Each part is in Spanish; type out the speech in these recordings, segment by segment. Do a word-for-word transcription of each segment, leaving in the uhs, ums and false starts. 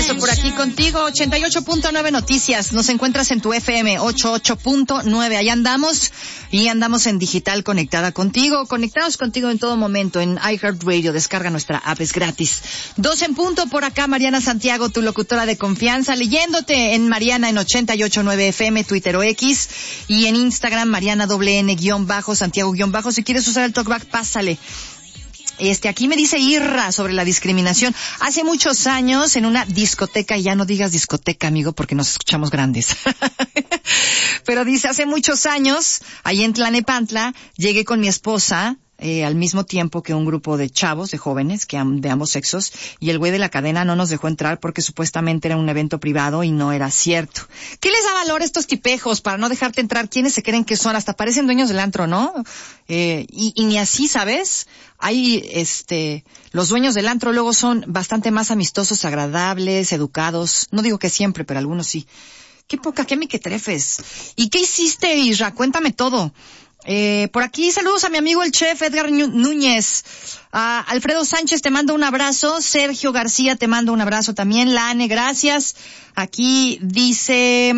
paso por aquí contigo. ochenta y ocho punto nueve Noticias. Nos encuentras en tu F M ochenta y ocho punto nueve. Allá andamos y andamos en digital conectada contigo, conectados contigo en todo momento en iHeartRadio. Descarga nuestra app, es gratis. Dos en punto por acá, Mariana Santiago, tu locutora de confianza, leyéndote en Mariana en ochenta y ocho punto nueve F M, Twitter o X, y en Instagram Mariana doble N guión bajo, Santiago guión bajo. Si quieres usar el talkback, pásale. Este, aquí me dice Irra sobre la discriminación. Hace muchos años en una discoteca, y ya no digas discoteca, amigo, porque nos escuchamos grandes. Pero dice, hace muchos años, ahí en Tlanepantla, llegué con mi esposa, eh, al mismo tiempo que un grupo de chavos, de jóvenes, que de ambos sexos, y el güey de la cadena no nos dejó entrar porque supuestamente era un evento privado y no era cierto. ¿Qué les da valor a estos tipejos para no dejarte entrar? ¿Quiénes se creen que son? Hasta parecen dueños del antro, ¿no? Eh, y, y ni así, ¿sabes? Hay, este, los dueños del antro luego son bastante más amistosos, agradables, educados. No digo que siempre, pero algunos sí. Qué poca, qué mequetrefes. ¿Y qué hiciste, Isra? Cuéntame todo. Eh, por aquí, saludos a mi amigo el chef Edgar Núñez. A Alfredo Sánchez te mando un abrazo. Sergio García te mando un abrazo también. Lane, gracias. Aquí dice,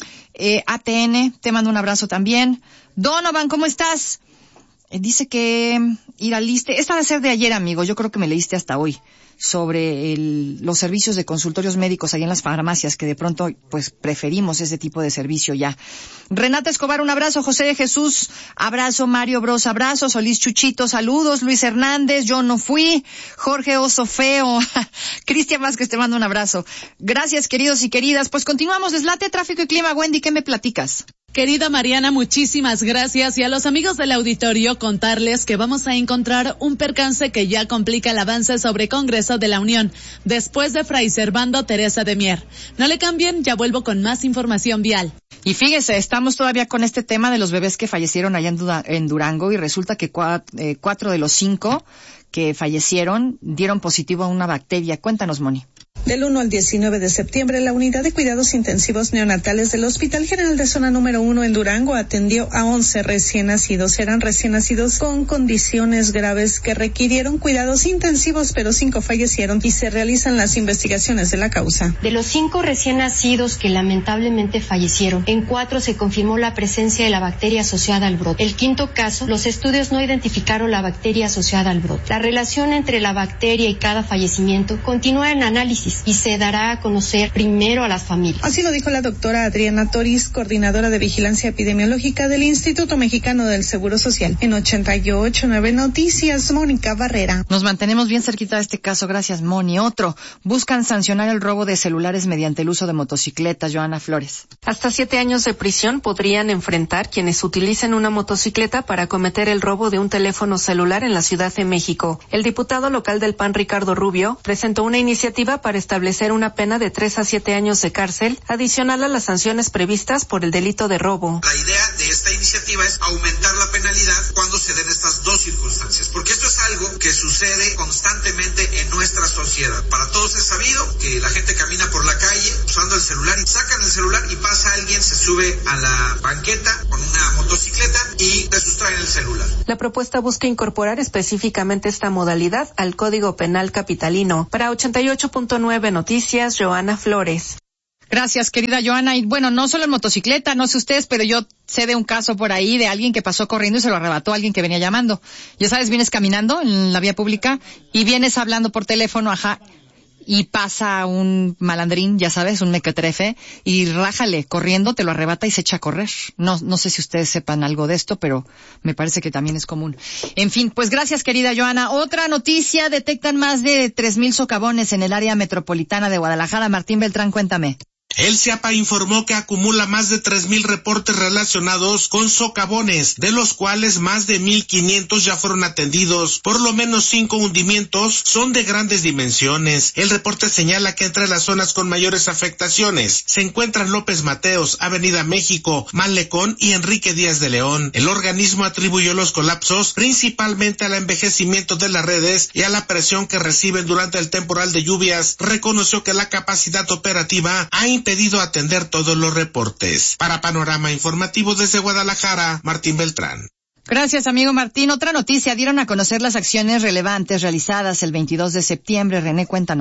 eh, A T N, te mando un abrazo también. Donovan, ¿cómo estás? Eh, dice que ir al liste. Esta va a ser de ayer, amigo. Yo creo que me leíste hasta hoy. Sobre el, los servicios de consultorios médicos ahí en las farmacias, que de pronto, pues, preferimos ese tipo de servicio ya. Renata Escobar, un abrazo. José de Jesús, abrazo. Mario Bros, abrazo. Solís Chuchito, saludos. Luis Hernández, yo no fui. Jorge Oso Feo. Cristian Vázquez, te mando un abrazo. Gracias, queridos y queridas. Pues continuamos. Deslate, tráfico y clima. Wendy, ¿qué me platicas? Querida Mariana, muchísimas gracias, y a los amigos del auditorio contarles que vamos a encontrar un percance que ya complica el avance sobre Congreso de la Unión, después de Fray Servando Teresa de Mier. No le cambien, ya vuelvo con más información vial. Y fíjese, estamos todavía con este tema de los bebés que fallecieron allá en Durango, y resulta que cuatro, eh, cuatro de los cinco que fallecieron dieron positivo a una bacteria. Cuéntanos, Moni. Del uno al diecinueve de septiembre, la Unidad de Cuidados Intensivos Neonatales del Hospital General de Zona Número uno en Durango atendió a once recién nacidos. Eran recién nacidos con condiciones graves que requirieron cuidados intensivos, pero cinco fallecieron y se realizan las investigaciones de la causa. De los cinco recién nacidos que lamentablemente fallecieron, en cuatro se confirmó la presencia de la bacteria asociada al brote. El quinto caso, los estudios no identificaron la bacteria asociada al brote. La relación entre la bacteria y cada fallecimiento continúa en análisis y se dará a conocer primero a las familias. Así lo dijo la doctora Adriana Toriz, coordinadora de Vigilancia Epidemiológica del Instituto Mexicano del Seguro Social. En ochenta y ocho punto nueve Noticias, Mónica Barrera. Nos mantenemos bien cerquita de este caso, gracias, Moni. Otro, buscan sancionar el robo de celulares mediante el uso de motocicletas. Joana Flores. Hasta siete años de prisión podrían enfrentar quienes utilicen una motocicleta para cometer el robo de un teléfono celular en la Ciudad de México. El diputado local del P A N, Ricardo Rubio, presentó una iniciativa para establecer una pena de tres a siete años de cárcel, adicional a las sanciones previstas por el delito de robo. La idea de esta iniciativa es aumentar la penalidad cuando se den estas dos circunstancias, porque esto es algo que sucede constantemente en nuestra sociedad. Para todos es sabido que la gente camina por la calle usando el celular y sacan el celular y pasa alguien, se sube a la banqueta con una motocicleta y te sustraen el celular. La propuesta busca incorporar específicamente esta modalidad al Código Penal capitalino. Para ochenta y ocho punto nueve Noticias, Joana Flores. Gracias, querida Joana. Y bueno, no solo en motocicleta, no sé ustedes, pero yo sé de un caso por ahí de alguien que pasó corriendo y se lo arrebató a alguien que venía llamando. Ya sabes, vienes caminando en la vía pública y vienes hablando por teléfono, ajá, y pasa un malandrín, ya sabes, un mequetrefe, y rájale, corriendo, te lo arrebata y se echa a correr. No, no sé si ustedes sepan algo de esto, pero me parece que también es común. En fin, pues gracias, querida Joana. Otra noticia, detectan más de tres mil socavones en el área metropolitana de Guadalajara. Martín Beltrán, cuéntame. El CIAPA informó que acumula más de tres mil reportes relacionados con socavones, de los cuales más de mil quinientos ya fueron atendidos. Por lo menos cinco hundimientos son de grandes dimensiones. El reporte señala que entre las zonas con mayores afectaciones se encuentran López Mateos, Avenida México, Malecón y Enrique Díaz de León. El organismo atribuyó los colapsos principalmente al envejecimiento de las redes y a la presión que reciben durante el temporal de lluvias. Reconoció que la capacidad operativa ha impedido atender todos los reportes. Para Panorama Informativo desde Guadalajara, Martín Beltrán. Gracias, amigo Martín. Otra noticia, dieron a conocer las acciones relevantes realizadas el veintidós de septiembre. René, cuéntanos.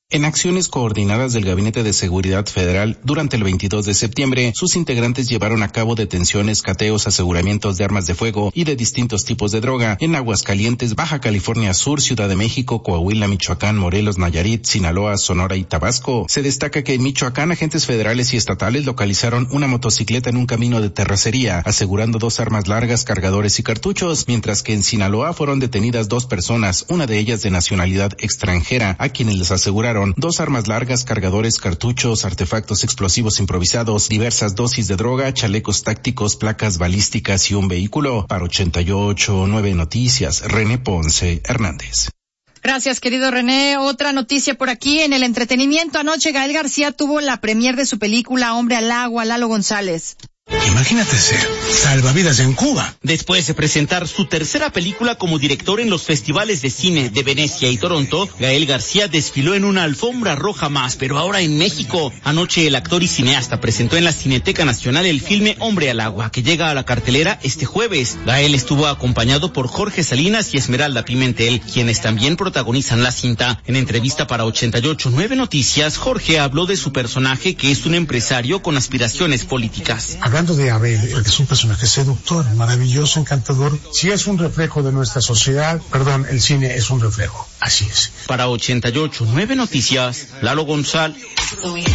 En acciones coordinadas del Gabinete de Seguridad Federal, durante el veintidós de septiembre, sus integrantes llevaron a cabo detenciones, cateos, aseguramientos de armas de fuego y de distintos tipos de droga en Aguascalientes, Baja California Sur, Ciudad de México, Coahuila, Michoacán, Morelos, Nayarit, Sinaloa, Sonora y Tabasco. Se destaca que en Michoacán, agentes federales y estatales localizaron una motocicleta en un camino de terracería, asegurando dos armas largas, cargadores y cartuchos, mientras que en Sinaloa fueron detenidas dos personas, una de ellas de nacionalidad extranjera, a quienes les aseguraron dos armas largas, cargadores, cartuchos, artefactos explosivos improvisados, diversas dosis de droga, chalecos tácticos, placas balísticas y un vehículo. Para ochenta y ocho punto nueve Noticias, René Ponce Hernández. Gracias, querido René. Otra noticia por aquí en el entretenimiento. Anoche Gael García tuvo la premier de su película Hombre al Agua, Lalo González. Imagínate ser salvavidas en Cuba. Después de presentar su tercera película como director en los festivales de cine de Venecia y Toronto, Gael García desfiló en una alfombra roja más, pero ahora en México. Anoche el actor y cineasta presentó en la Cineteca Nacional el filme Hombre al Agua, que llega a la cartelera este jueves. Gael estuvo acompañado por Jorge Salinas y Esmeralda Pimentel, quienes también protagonizan la cinta. En entrevista para ochenta y ocho punto nueve Noticias, Jorge habló de su personaje, que es un empresario con aspiraciones políticas. Hablando de Abel, que es un personaje seductor, maravilloso, encantador, sí es un reflejo de nuestra sociedad, perdón, el cine es un reflejo, así es. Para ochenta y ocho punto nueve Noticias, Lalo González.